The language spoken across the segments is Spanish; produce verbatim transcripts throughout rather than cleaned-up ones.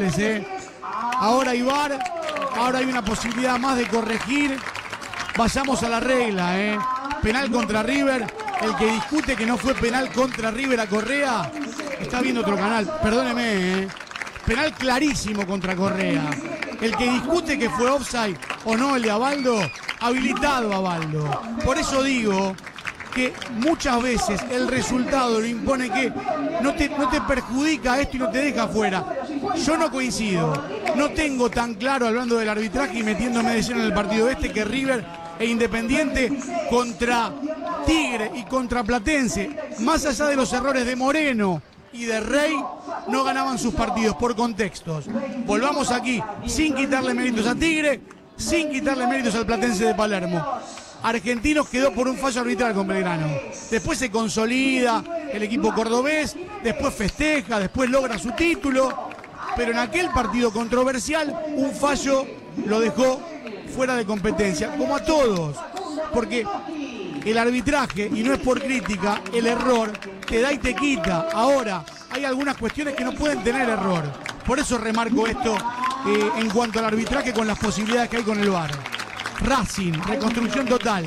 penales, ¿eh? Ahora hay V A R, ahora hay una posibilidad más de corregir. Vayamos a la regla, ¿eh? Penal contra River. El que discute que no fue penal contra River a Correa está viendo otro canal. Perdóneme, ¿eh? Penal clarísimo contra Correa. El que discute que fue offside o no el de Abaldo, habilitado a Abaldo. Por eso digo que muchas veces el resultado lo impone que no te, no te perjudica esto y no te deja fuera. Yo no coincido. No tengo tan claro, hablando del arbitraje y metiéndome de lleno en el partido este, que River e Independiente contra Tigre y contra Platense, más allá de los errores de Moreno y de Rey, no ganaban sus partidos por contextos. Volvamos aquí, sin quitarle méritos a Tigre, sin quitarle méritos al Platense de Palermo. Argentinos quedó por un fallo arbitral con Belgrano. Después se consolida el equipo cordobés, después festeja, después logra su título, pero en aquel partido controversial un fallo lo dejó fuera de competencia, como a todos, porque el arbitraje, y no es por crítica, el error te da y te quita. Ahora, hay algunas cuestiones que no pueden tener error. Por eso remarco esto eh, en cuanto al arbitraje con las posibilidades que hay con el V A R. Racing, reconstrucción total.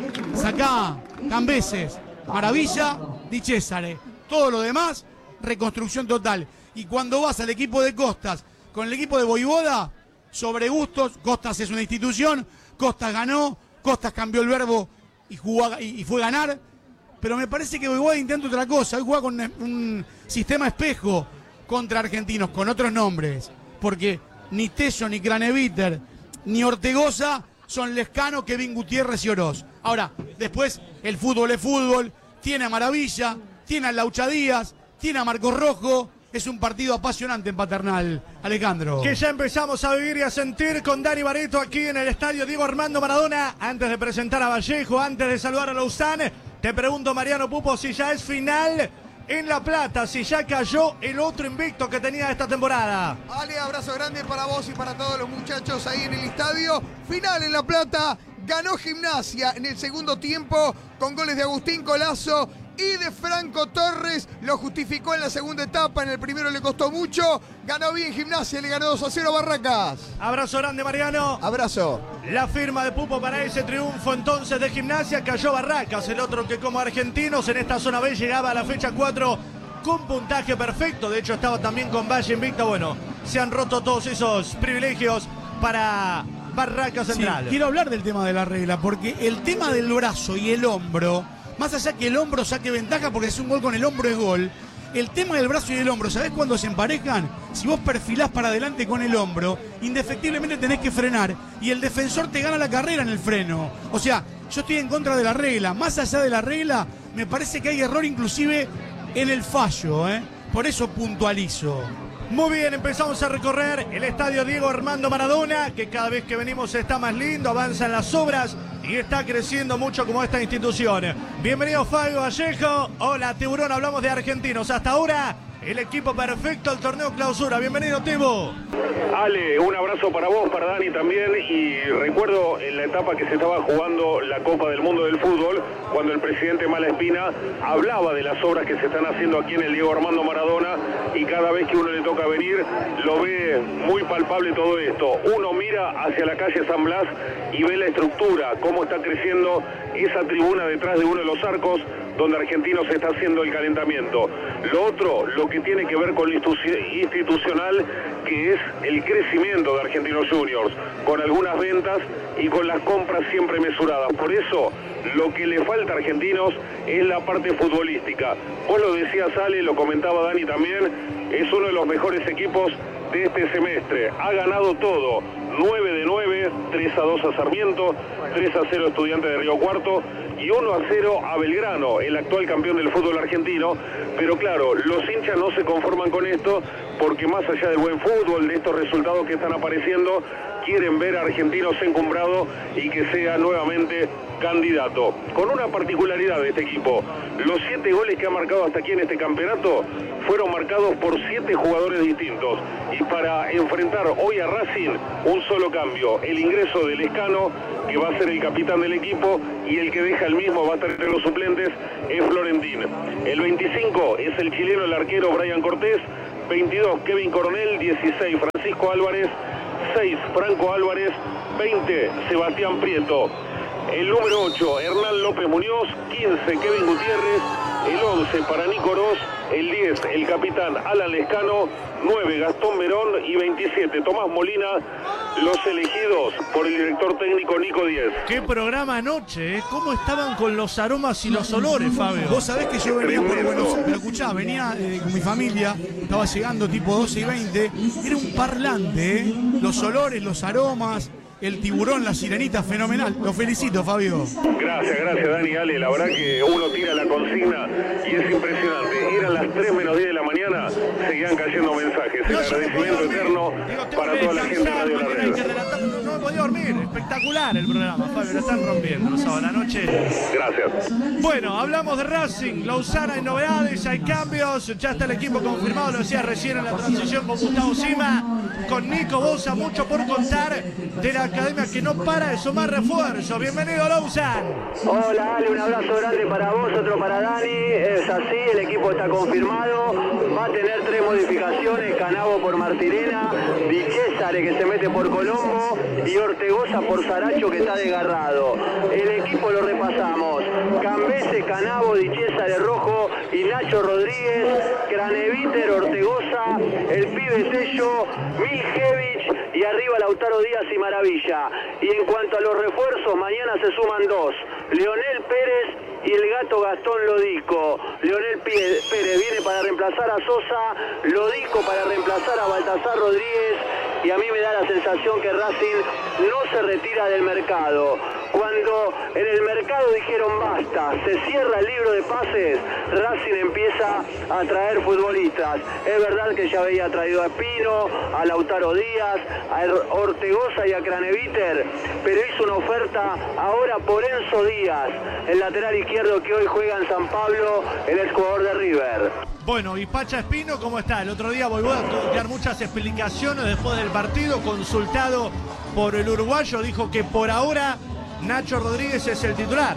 Sacá, Cambeses, Maravilla, Di Cesare. Todo lo demás, reconstrucción total. Y cuando vas al equipo de Costas con el equipo de Voivoda, sobre gustos, Costas es una institución, Costas ganó, Costas cambió el verbo y, jugó, y, y fue ganar, pero me parece que Voivoda intenta otra cosa. Hoy juega con un, un sistema espejo contra Argentinos, con otros nombres, porque ni Tello, ni Craneviter, ni Ortegoza son Lescano, Kevin Gutiérrez y Oroz. Ahora, después el fútbol es fútbol, tiene a Maravilla, tiene a Laucha Díaz, tiene a Marcos Rojo. Es un partido apasionante en Paternal, Alejandro. Que ya empezamos a vivir y a sentir con Dani Barreto aquí en el estadio Diego Armando Maradona. Antes de presentar a Vallejo, antes de saludar a Lausanne, te pregunto, Mariano Pupo, si ya es final en La Plata, si ya cayó el otro invicto que tenía esta temporada. Ale, abrazo grande para vos y para todos los muchachos ahí en el estadio. Final en La Plata, ganó Gimnasia en el segundo tiempo con goles de Agustín Colazo y de Franco Torres. Lo justificó en la segunda etapa, en el primero le costó mucho. Ganó bien Gimnasia, le ganó dos a cero a Barracas. Abrazo grande, Mariano. Abrazo. La firma de Pupo para ese triunfo entonces de Gimnasia. Cayó Barracas, el otro que como argentinos en esta zona B llegaba a la fecha cuatro con puntaje perfecto. De hecho estaba también con Valle invicta. Bueno, se han roto todos esos privilegios para Barracas Central. Sí, quiero hablar del tema de la regla, porque el tema del brazo y el hombro, más allá que el hombro saque ventaja porque es un gol con el hombro es gol, el tema del brazo y del hombro, ¿sabés cuándo se emparejan? Si vos perfilás para adelante con el hombro, indefectiblemente tenés que frenar y el defensor te gana la carrera en el freno. O sea, yo estoy en contra de la regla. Más allá de la regla, me parece que hay error inclusive en el fallo, ¿eh? Por eso puntualizo. Muy bien, empezamos a recorrer el estadio Diego Armando Maradona, que cada vez que venimos está más lindo, avanzan las obras y está creciendo mucho como esta institución. Bienvenido Fabio Vallejo. Hola Tiburón, hablamos de argentinos. Hasta ahora, el equipo perfecto al torneo clausura. Bienvenido, Tibu. Ale, un abrazo para vos, para Dani también. Y recuerdo en la etapa que se estaba jugando la Copa del Mundo del Fútbol, cuando el presidente Malaspina hablaba de las obras que se están haciendo aquí en el Diego Armando Maradona, y cada vez que uno le toca venir, lo ve muy palpable todo esto. Uno mira hacia la calle San Blas y ve la estructura, cómo está creciendo esa tribuna detrás de uno de los arcos, donde Argentinos está haciendo el calentamiento. Lo otro, lo que tiene que ver con lo institucional, que es el crecimiento de Argentinos Juniors, con algunas ventas y con las compras siempre mesuradas. Por eso, lo que le falta a Argentinos es la parte futbolística. Vos lo decías, Ale, lo comentaba Dani también, es uno de los mejores equipos de este semestre. Ha ganado todo, nueve de nueve, tres a dos a Sarmiento, tres a cero Estudiantes de Río Cuarto y uno a cero a Belgrano, el actual campeón del fútbol argentino. Pero claro, los hinchas no se conforman con esto, porque más allá del buen fútbol, de estos resultados que están apareciendo, quieren ver a Argentinos encumbrado y que sea nuevamente candidato. Con una particularidad de este equipo: los siete goles que ha marcado hasta aquí en este campeonato fueron marcados por siete jugadores distintos. Y para enfrentar hoy a Racing, un solo cambio: el ingreso de Lescano, que va a ser el capitán del equipo, y el que deja el mismo, va a estar entre los suplentes, es Florentín. El veinticinco es el chileno, el arquero Brian Cortés. veintidós Kevin Coronel, dieciséis Francisco Álvarez, seis Franco Álvarez, veinte Sebastián Prieto. El número ocho, Hernán López Muñoz, quince Kevin Gutiérrez, el once para Nico Ross, el diez el capitán Alan Lescano, nueve Gastón Verón y veintisiete Tomás Molina, los elegidos por el director técnico Nico Díez. Qué programa anoche, ¿eh? ¿Cómo estaban con los aromas y los olores, Fabio? Vos sabés que yo venía por Buenos Aires, pero escuchá, venía eh, con mi familia, estaba llegando tipo doce y veinte, era un parlante, ¿eh? Los olores, los aromas, el tiburón, la sirenita, fenomenal. Lo felicito, Fabio. Gracias, gracias, Dani, Ale. La verdad que uno tira la consigna y es impresionante. Eran las tres menos diez de la mañana, seguían cayendo mensajes. El agradecimiento eterno para toda la gente de Radio La Red. No, no me podía dormir. Espectacular el programa, Fabio. Lo están rompiendo los sábados a la noche. Gracias. Bueno, hablamos de Racing. Lausana, hay novedades, hay cambios. Ya está el equipo confirmado, lo decía recién en la transición con Gustavo Sima. Con Nico Bosa, mucho por contar de la academia que no para de sumar refuerzos. Bienvenido, Lausan. Hola, Ale, un abrazo grande para vos, otro para Dani. Es así, el equipo está confirmado. Va a tener tres modificaciones: Canavo por Martirena, Di Cesare que se mete por Colombo y Ortegoza por Saracho que está desgarrado. El equipo lo repasamos: Cambese, Canavo, Di Cesare Rojo y Nacho Rodríguez, Craneviter, Ortegoza, el pibe Tello, Miljevich y arriba Lautaro Díaz y Maravilla. Y en cuanto a los refuerzos, mañana se suman dos: Leonel Pérez y el gato Gastón Lodico. Leonel Pérez viene para reemplazar a Sosa, Lodico para reemplazar a Baltasar Rodríguez, y a mí me da la sensación que Racing no se retira del mercado. Cuando en el mercado dijeron basta, se cierra el libro de pases, Racing empieza a traer futbolistas. Es verdad que ya había traído a Espino, a Lautaro Díaz, a Ortegoza y a Craneviter, pero hizo una oferta ahora por Enzo Díaz, el lateral izquierdo que hoy juega en San Pablo, el exjugador de River. Bueno, y Pacha Espino, ¿cómo está? El otro día Voivoda tuvo que dar muchas explicaciones después del partido, consultado por el uruguayo, dijo que por ahora Nacho Rodríguez es el titular.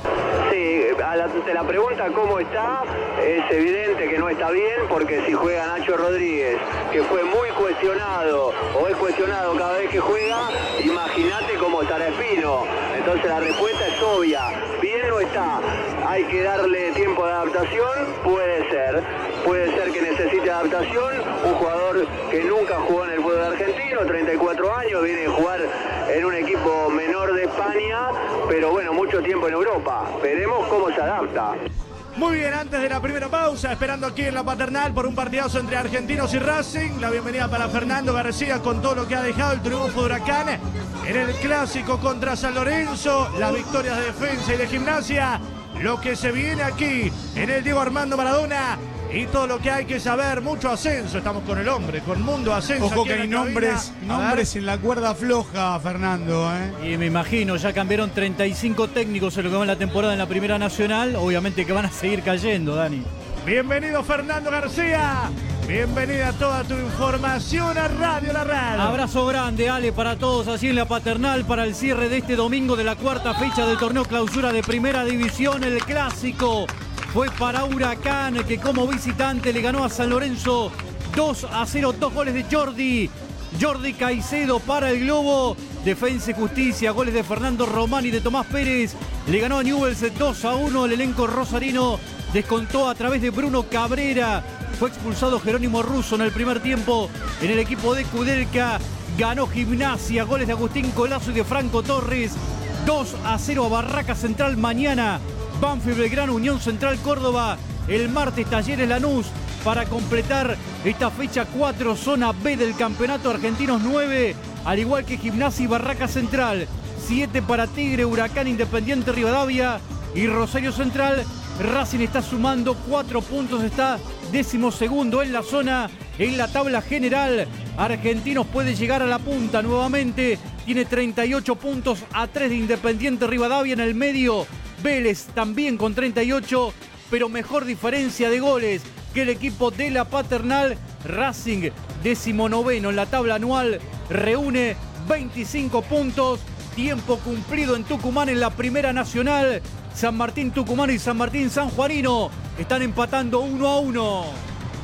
Sí, a la, te la pregunta cómo está, es evidente que no está bien, porque si juega Nacho Rodríguez, que fue muy cuestionado, o es cuestionado cada vez que juega, imagínate cómo estará Espino. Entonces la respuesta es obvia: bien no está. Hay que darle tiempo de adaptación, puede ser. Puede ser que necesite adaptación, un jugador que nunca jugó en el fútbol argentino, treinta y cuatro años, viene a jugar en un equipo menor de España, pero bueno, mucho tiempo en Europa. Veremos cómo se adapta. Muy bien, antes de la primera pausa, esperando aquí en la Paternal por un partidazo entre Argentinos y Racing. La bienvenida para Fernando García con todo lo que ha dejado el triunfo de Huracán en el clásico contra San Lorenzo, las victorias de Defensa y de Gimnasia, lo que se viene aquí en el Diego Armando Maradona y todo lo que hay que saber. Mucho ascenso, estamos con el hombre, con Mundo Ascenso. Ojo que hay nombres, nombres en la cuerda floja, Fernando, ¿eh? Y me imagino, ya cambiaron treinta y cinco técnicos en lo que va en la temporada en la Primera Nacional, obviamente que van a seguir cayendo, Dani. Bienvenido, Fernando García. Bienvenida a toda tu información a Radio La Red. Abrazo grande, Ale, para todos así en la Paternal para el cierre de este domingo de la cuarta fecha del torneo clausura de Primera División. El clásico fue para Huracán, que como visitante le ganó a San Lorenzo dos a cero, dos goles de Jordi. Jordi Caicedo para el Globo. Defensa y Justicia, goles de Fernando Román y de Tomás Pérez. Le ganó a Newell's dos a uno. El elenco rosarino descontó a través de Bruno Cabrera. Fue expulsado Jerónimo Russo en el primer tiempo en el equipo de Kudelka. Ganó Gimnasia, goles de Agustín Colazo y de Franco Torres. dos a cero a Barraca Central mañana. Banfield Belgrano, Unión Central Córdoba. El martes Talleres Lanús para completar esta fecha cuatro, zona B del Campeonato. Argentinos nueve, al igual que Gimnasia y Barraca Central. siete para Tigre, Huracán, Independiente Rivadavia y Rosario Central. Racing está sumando cuatro puntos, está décimo segundo en la zona, en la tabla general. Argentinos puede llegar a la punta nuevamente, tiene treinta y ocho puntos a tres de Independiente Rivadavia. En el medio Vélez también con treinta y ocho, pero mejor diferencia de goles que el equipo de la Paternal. Racing, décimo noveno en la tabla anual, reúne veinticinco puntos. Tiempo cumplido en Tucumán en la Primera Nacional. San Martín Tucumano y San Martín Sanjuanino están empatando uno a uno.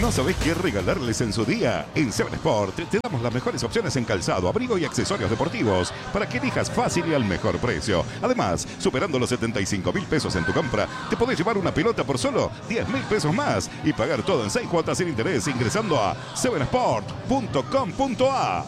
¿No sabés qué regalarles en su día? En Seven Sport te damos las mejores opciones en calzado, abrigo y accesorios deportivos para que elijas fácil y al mejor precio. Además, superando los setenta y cinco mil pesos en tu compra, te podés llevar una pelota por solo diez mil pesos más y pagar todo en seis cuotas sin interés ingresando a seven sport punto com punto a.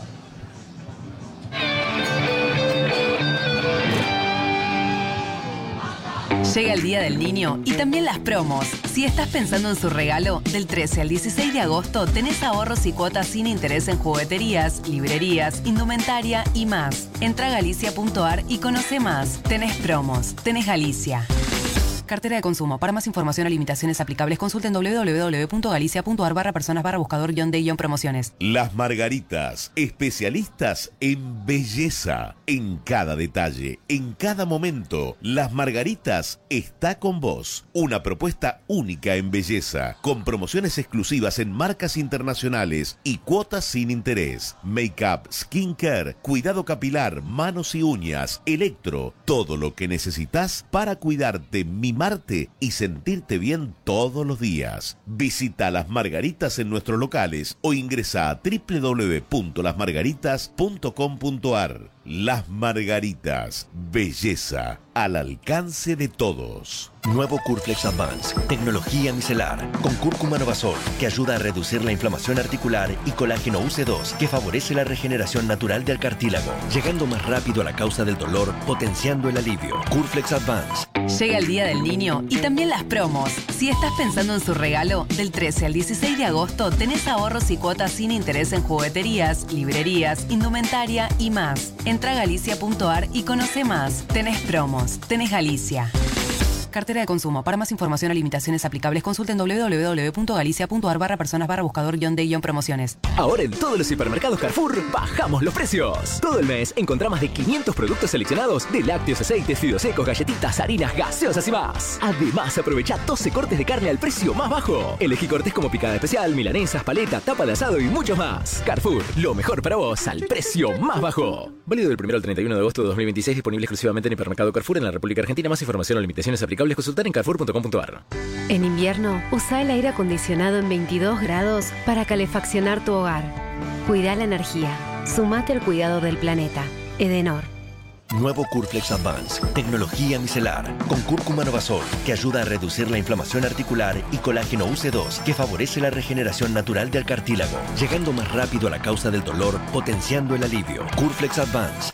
Llega el Día del Niño y también las promos. Si estás pensando en su regalo, del trece al dieciséis de agosto tenés ahorros y cuotas sin interés en jugueterías, librerías, indumentaria y más. Entra a galicia punto ar y conoce más. Tenés promos. Tenés Galicia. Cartera de consumo. Para más información o limitaciones aplicables, consulten doble u doble u doble u punto galicia punto ar barra personas barra buscador guión de guión promociones. Las Margaritas, especialistas en belleza. En cada detalle, en cada momento, Las Margaritas está con vos. Una propuesta única en belleza, con promociones exclusivas en marcas internacionales y cuotas sin interés. Make-up, skincare, cuidado capilar, manos y uñas, electro, todo lo que necesitas para cuidarte, mimarte y sentirte bien todos los días. Visita Las Margaritas en nuestros locales o ingresa a doble u doble u doble u punto las margaritas punto com punto ar. Las Margaritas, belleza al alcance de todos. Nuevo Curflex Advance, tecnología micelar, con cúrcuma novasol, que ayuda a reducir la inflamación articular, y colágeno U C dos, que favorece la regeneración natural del cartílago, llegando más rápido a la causa del dolor, potenciando el alivio. Curflex Advance. Llega el Día del Niño y también las promos. Si estás pensando en su regalo, del trece al dieciséis de agosto tenés ahorros y cuotas sin interés en jugueterías, librerías, indumentaria y más. Entra a galicia punto ar y conoce más. Tenés promos. Tenés Galicia. Cartera de consumo. Para más información o limitaciones aplicables, consulten doble u doble u doble u punto galicia punto ar barra personas barra buscador guión de guión promociones. Ahora en todos los supermercados Carrefour bajamos los precios. Todo el mes encontrá más de quinientos productos seleccionados de lácteos, aceites, fideos secos, galletitas, harinas, gaseosas y más. Además, aprovecha doce cortes de carne al precio más bajo. Elegí cortes como picada especial, milanesas, paleta, tapa de asado y mucho más. Carrefour, lo mejor para vos al precio más bajo. Válido del primero al treinta y uno de agosto de dos mil veintiséis, disponible exclusivamente en hipermercado Carrefour en la República Argentina. Más información o limitaciones aplicables, consultar en carrefour punto com punto ar. En invierno, usa el aire acondicionado en veintidós grados para calefaccionar tu hogar. Cuida la energía. Sumate al cuidado del planeta. Edenor. Nuevo Curflex Advance, tecnología micelar, con cúrcuma novasol, que ayuda a reducir la inflamación articular, y colágeno U C dos, que favorece la regeneración natural del cartílago, llegando más rápido a la causa del dolor, potenciando el alivio. Curflex Advance.